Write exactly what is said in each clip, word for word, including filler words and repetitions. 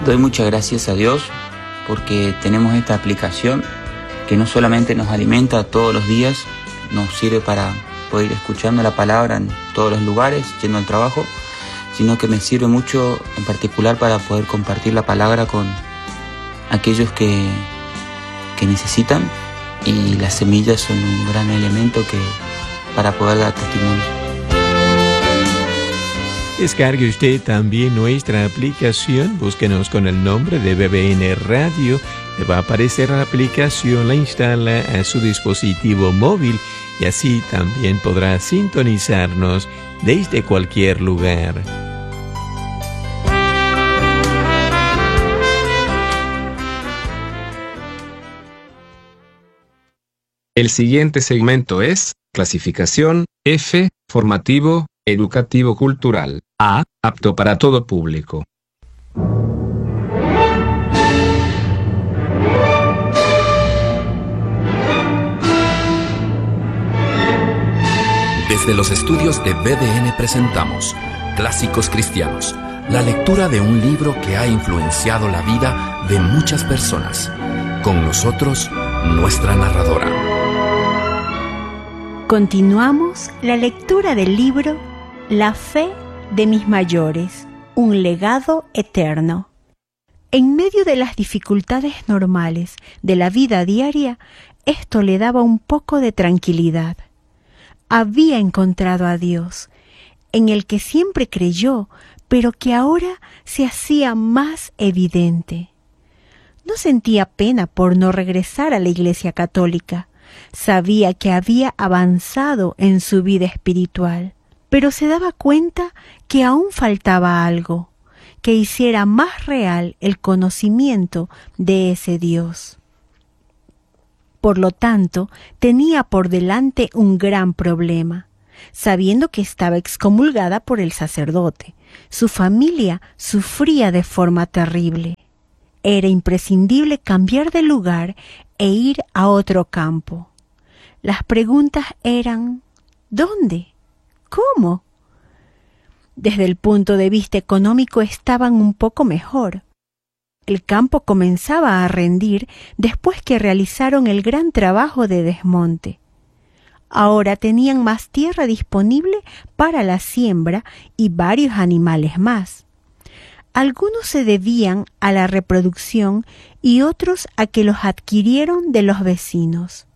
Doy muchas gracias a Dios porque tenemos esta aplicación que no solamente nos alimenta todos los días, nos sirve para poder ir escuchando la palabra en todos los lugares, yendo al trabajo, sino que me sirve mucho en particular para poder compartir la palabra con aquellos que, que necesitan, y las semillas son un gran elemento que, para poder dar testimonio. Descargue usted también nuestra aplicación, búsquenos con el nombre de B B N Radio, le va a aparecer la aplicación, la instala a su dispositivo móvil y así también podrá sintonizarnos desde cualquier lugar. El siguiente segmento es clasificación F, formativo, educativo cultural. A, apto para todo público. Desde los estudios de B D N presentamos Clásicos Cristianos, la lectura de un libro que ha influenciado la vida de muchas personas. Con nosotros, nuestra narradora. Continuamos la lectura del libro La fe de mis mayores, un legado eterno. En medio de las dificultades normales de la vida diaria, esto le daba un poco de tranquilidad. Había encontrado a Dios, en el que siempre creyó, pero que ahora se hacía más evidente. No sentía pena por no regresar a la Iglesia Católica. Sabía que había avanzado en su vida espiritual, pero se daba cuenta que aún faltaba algo que hiciera más real el conocimiento de ese Dios. Por lo tanto, tenía por delante un gran problema. Sabiendo que estaba excomulgada por el sacerdote, su familia sufría de forma terrible. Era imprescindible cambiar de lugar e ir a otro campo. Las preguntas eran: ¿dónde? ¿Cómo? Desde el punto de vista económico estaban un poco mejor. El campo comenzaba a rendir después que realizaron el gran trabajo de desmonte. Ahora tenían más tierra disponible para la siembra y varios animales más. Algunos se debían a la reproducción y otros a que los adquirieron de los vecinos.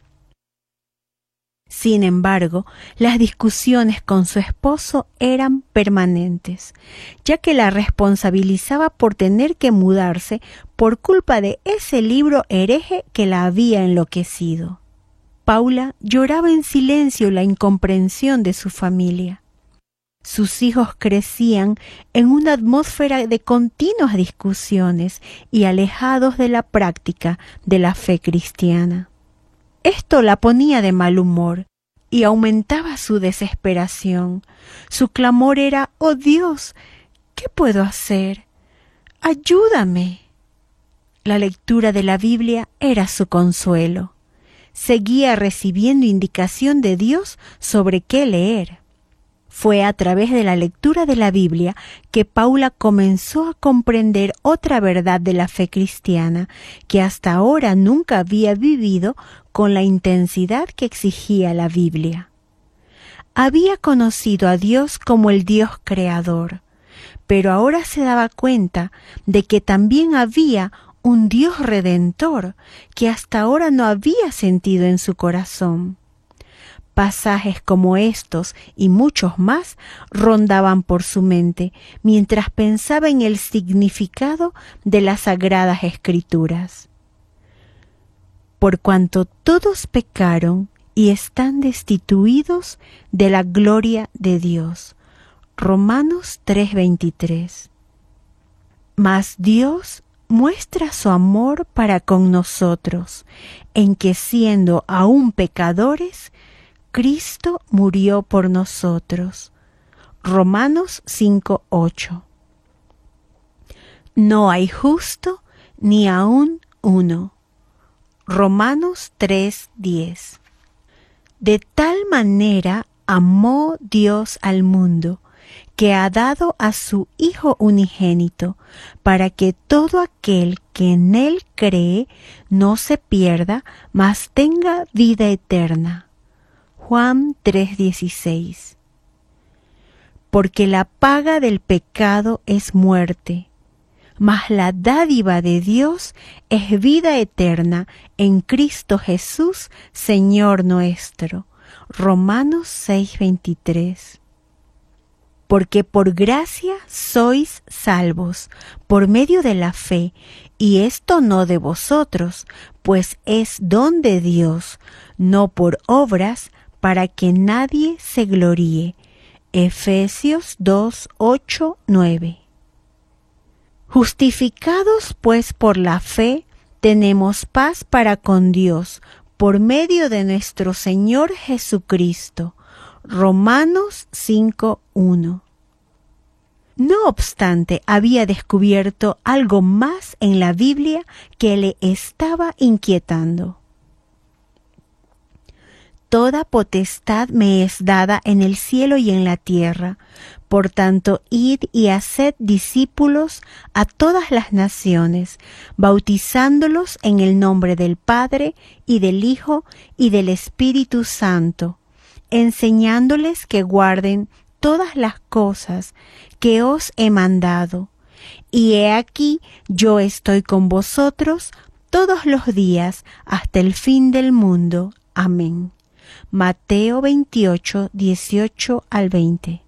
Sin embargo, las discusiones con su esposo eran permanentes, ya que la responsabilizaba por tener que mudarse por culpa de ese libro hereje que la había enloquecido. Paula lloraba en silencio la incomprensión de su familia. Sus hijos crecían en una atmósfera de continuas discusiones y alejados de la práctica de la fe cristiana. Esto la ponía de mal humor y aumentaba su desesperación. Su clamor era: «Oh Dios, ¿qué puedo hacer? ¡Ayúdame!». La lectura de la Biblia era su consuelo. Seguía recibiendo indicación de Dios sobre qué leer. Fue a través de la lectura de la Biblia que Paula comenzó a comprender otra verdad de la fe cristiana que hasta ahora nunca había vivido con la intensidad que exigía la Biblia. Había conocido a Dios como el Dios creador, pero ahora se daba cuenta de que también había un Dios redentor que hasta ahora no había sentido en su corazón. Pasajes como estos y muchos más rondaban por su mente mientras pensaba en el significado de las Sagradas Escrituras. Por cuanto todos pecaron y están destituidos de la gloria de Dios. Romanos tres veintitrés. Mas Dios muestra su amor para con nosotros, en que siendo aún pecadores, Cristo murió por nosotros. Romanos cinco ocho. No hay justo ni aun uno. Romanos tres diez. De tal manera amó Dios al mundo, que ha dado a su Hijo unigénito, para que todo aquel que en Él cree no se pierda, mas tenga vida eterna. Juan tres dieciséis. Porque la paga del pecado es muerte, mas la dádiva de Dios es vida eterna en Cristo Jesús, Señor nuestro. Romanos seis veintitrés. Porque por gracia sois salvos, por medio de la fe, y esto no de vosotros, pues es don de Dios, no por obras, para que nadie se gloríe. Efesios dos, ocho, nueve. Justificados pues por la fe, tenemos paz para con Dios, por medio de nuestro Señor Jesucristo. Romanos cinco, uno. No obstante, había descubierto algo más en la Biblia que le estaba inquietando. Toda potestad me es dada en el cielo y en la tierra. Por tanto, id y haced discípulos a todas las naciones, bautizándolos en el nombre del Padre, y del Hijo, y del Espíritu Santo, enseñándoles que guarden todas las cosas que os he mandado. Y he aquí, yo estoy con vosotros todos los días hasta el fin del mundo. Amén. Mateo veintiocho, dieciocho al veinte.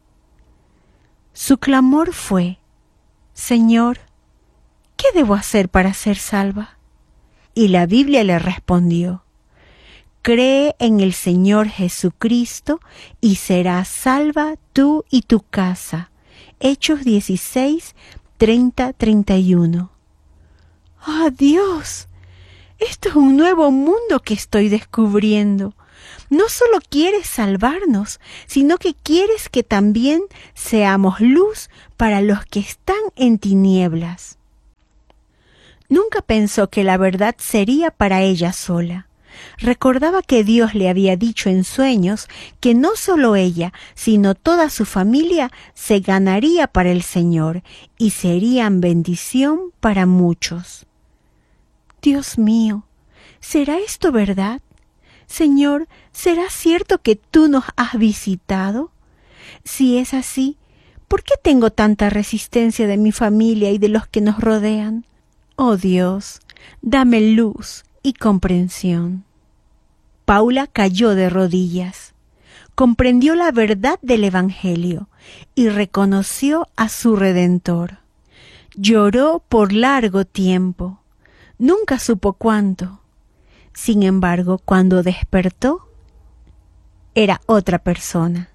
Su clamor fue: Señor, ¿qué debo hacer para ser salva? Y la Biblia le respondió: Cree en el Señor Jesucristo y serás salva tú y tu casa. Hechos dieciséis, treinta a treinta y uno. ¡Oh, Dios! Esto es un nuevo mundo que estoy descubriendo. No solo quieres salvarnos, sino que quieres que también seamos luz para los que están en tinieblas. Nunca pensó que la verdad sería para ella sola. Recordaba que Dios le había dicho en sueños que no solo ella, sino toda su familia se ganaría para el Señor y serían bendición para muchos. Dios mío, ¿será esto verdad? Señor, ¿será cierto que tú nos has visitado? Si es así, ¿por qué tengo tanta resistencia de mi familia y de los que nos rodean? Oh Dios, dame luz y comprensión. Paula cayó de rodillas, comprendió la verdad del Evangelio y reconoció a su Redentor. Lloró por largo tiempo, nunca supo cuánto. Sin embargo, cuando despertó, era otra persona.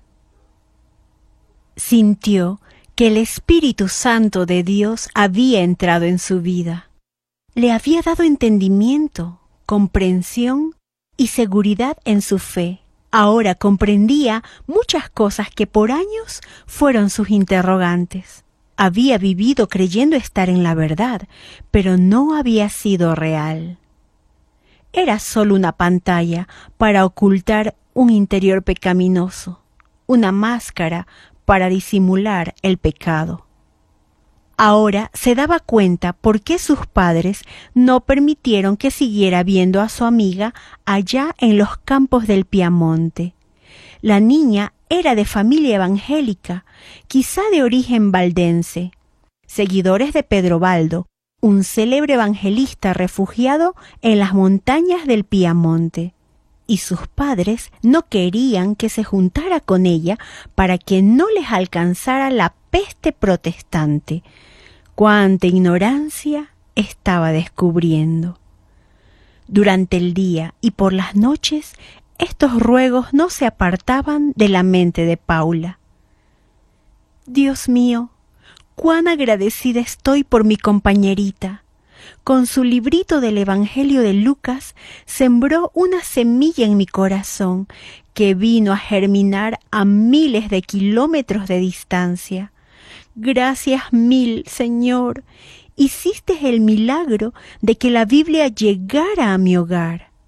Sintió que el Espíritu Santo de Dios había entrado en su vida. Le había dado entendimiento, comprensión y seguridad en su fe. Ahora comprendía muchas cosas que por años fueron sus interrogantes. Había vivido creyendo estar en la verdad, pero no había sido real. Era solo una pantalla para ocultar un interior pecaminoso, una máscara para disimular el pecado. Ahora se daba cuenta por qué sus padres no permitieron que siguiera viendo a su amiga allá en los campos del Piamonte. La niña era de familia evangélica, quizá de origen valdense, seguidores de Pedro Baldo, un célebre evangelista refugiado en las montañas del Piamonte, y sus padres no querían que se juntara con ella para que no les alcanzara la peste protestante. ¡Cuánta ignorancia estaba descubriendo! Durante el día y por las noches, estos ruegos no se apartaban de la mente de Paula. Dios mío, cuán agradecida estoy por mi compañerita. Con su librito del Evangelio de Lucas sembró una semilla en mi corazón que vino a germinar a miles de kilómetros de distancia. Gracias mil, Señor. Hiciste el milagro de que la Biblia llegara a mi hogar.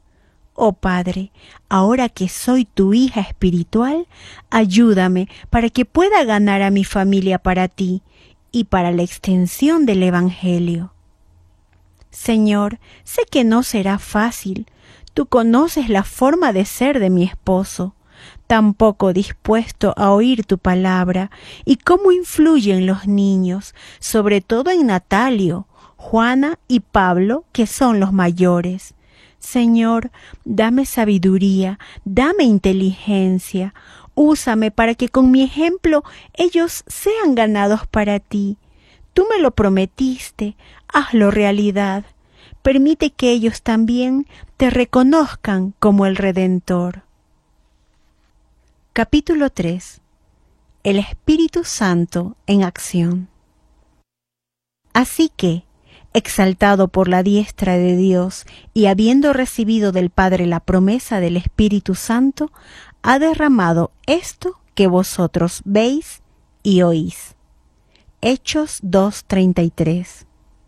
Oh Padre, ahora que soy tu hija espiritual, ayúdame para que pueda ganar a mi familia para ti y para la extensión del Evangelio. Señor, sé que no será fácil. Tú conoces la forma de ser de mi esposo, tan poco dispuesto a oír tu palabra, y cómo influyen los niños, sobre todo en Natalio, Juana y Pablo, que son los mayores. Señor, dame sabiduría, dame inteligencia, úsame para que con mi ejemplo ellos sean ganados para ti. Tú me lo prometiste, hazlo realidad. Permite que ellos también te reconozcan como el Redentor. Capítulo tres. El Espíritu Santo en acción. Así que, exaltado por la diestra de Dios y habiendo recibido del Padre la promesa del Espíritu Santo, ha derramado esto que vosotros veis y oís. Hechos dos treinta y tres.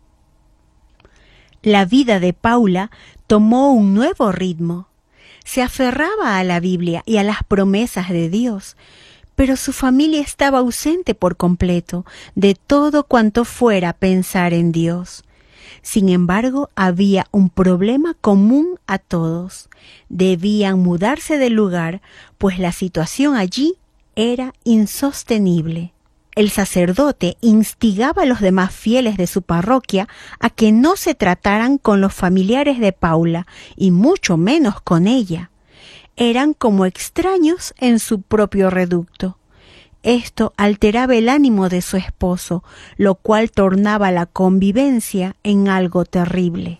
La vida de Paula tomó un nuevo ritmo. Se aferraba a la Biblia y a las promesas de Dios, pero su familia estaba ausente por completo de todo cuanto fuera pensar en Dios. Sin embargo, había un problema común a todos. Debían mudarse del lugar, pues la situación allí era insostenible. El sacerdote instigaba a los demás fieles de su parroquia a que no se trataran con los familiares de Paula, y mucho menos con ella. Eran como extraños en su propio reducto. Esto alteraba el ánimo de su esposo, lo cual tornaba la convivencia en algo terrible.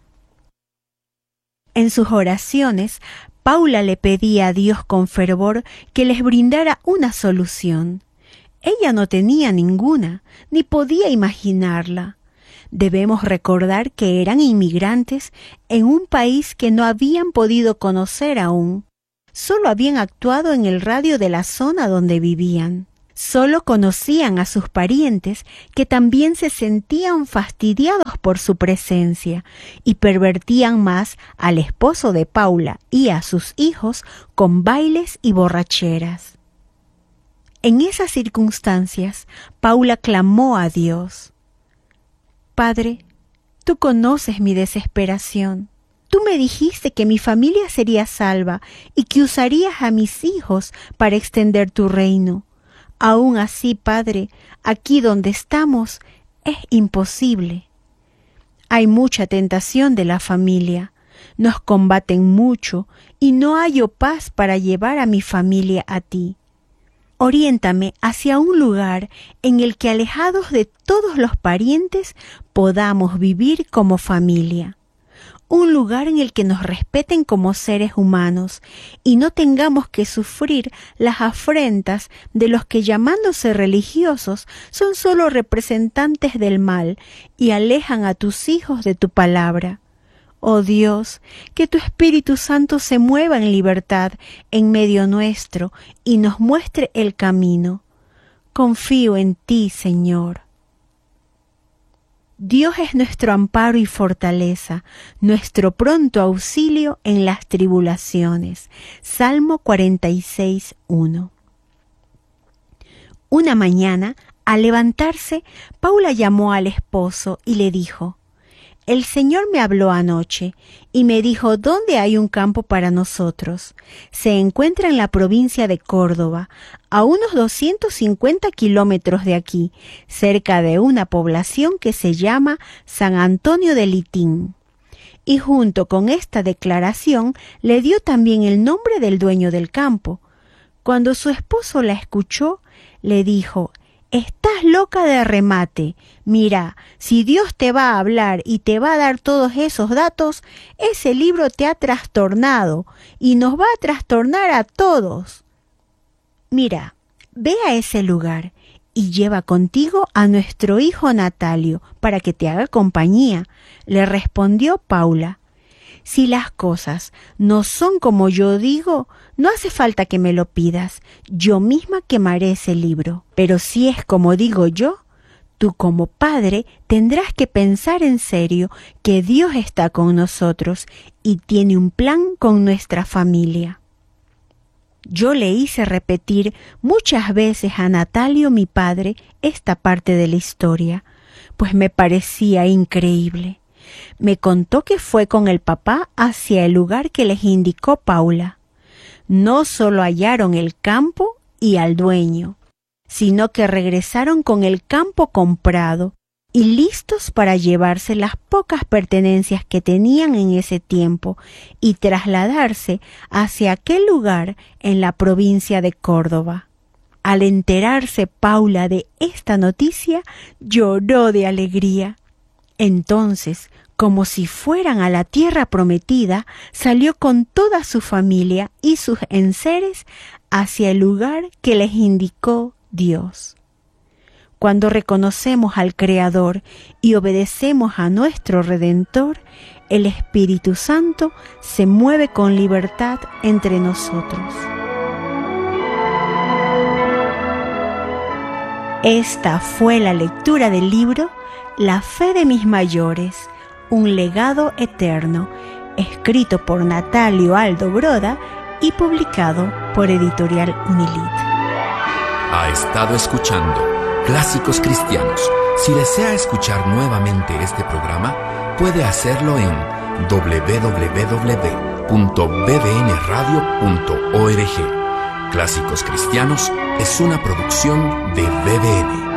En sus oraciones, Paula le pedía a Dios con fervor que les brindara una solución. Ella no tenía ninguna, ni podía imaginarla. Debemos recordar que eran inmigrantes en un país que no habían podido conocer aún. Solo habían actuado en el radio de la zona donde vivían. Solo conocían a sus parientes, que también se sentían fastidiados por su presencia y pervertían más al esposo de Paula y a sus hijos con bailes y borracheras. En esas circunstancias, Paula clamó a Dios: Padre, tú conoces mi desesperación. Tú me dijiste que mi familia sería salva y que usarías a mis hijos para extender tu reino. Aún así, Padre, aquí donde estamos es imposible. Hay mucha tentación de la familia, nos combaten mucho y no hallo paz para llevar a mi familia a ti. Oriéntame hacia un lugar en el que, alejados de todos los parientes, podamos vivir como familia. Un lugar en el que nos respeten como seres humanos y no tengamos que sufrir las afrentas de los que, llamándose religiosos, son solo representantes del mal y alejan a tus hijos de tu palabra. Oh Dios, que tu Espíritu Santo se mueva en libertad en medio nuestro y nos muestre el camino. Confío en ti, Señor. Dios es nuestro amparo y fortaleza, nuestro pronto auxilio en las tribulaciones. Salmo cuarenta y seis, uno. Una mañana, al levantarse, Paula llamó al esposo y le dijo: El Señor me habló anoche y me dijo dónde hay un campo para nosotros. Se encuentra en la provincia de Córdoba, a unos doscientos cincuenta kilómetros de aquí, cerca de una población que se llama San Antonio de Litín. Y junto con esta declaración le dio también el nombre del dueño del campo. Cuando su esposo la escuchó, le dijo: Estás loca de remate. Mira, si Dios te va a hablar y te va a dar todos esos datos, ese libro te ha trastornado y nos va a trastornar a todos. Mira, ve a ese lugar y lleva contigo a nuestro hijo Natalio para que te haga compañía, le respondió Paula. Si las cosas no son como yo digo, no hace falta que me lo pidas, yo misma quemaré ese libro. Pero si es como digo yo, Tú como padre tendrás que pensar en serio que Dios está con nosotros y tiene un plan con nuestra familia. Yo le hice repetir muchas veces a Natalio, mi padre, esta parte de la historia, pues me parecía increíble. Me contó que fue con el papá hacia el lugar que les indicó Paula. No solo hallaron el campo y al dueño, sino que regresaron con el campo comprado y listos para llevarse las pocas pertenencias que tenían en ese tiempo y trasladarse hacia aquel lugar en la provincia de Córdoba. Al enterarse Paula de esta noticia, lloró de alegría. Entonces, como si fueran a la tierra prometida, salió con toda su familia y sus enseres hacia el lugar que les indicó Dios. Cuando reconocemos al Creador y obedecemos a nuestro Redentor, el Espíritu Santo se mueve con libertad entre nosotros. Esta fue la lectura del libro La fe de mis mayores, un legado eterno, escrito por Natalio Aldo Broda y publicado por Editorial Unilit. Ha estado escuchando Clásicos Cristianos. Si desea escuchar nuevamente este programa, puede hacerlo en doble u doble u doble u punto b b n radio punto org. Clásicos Cristianos es una producción de B B N.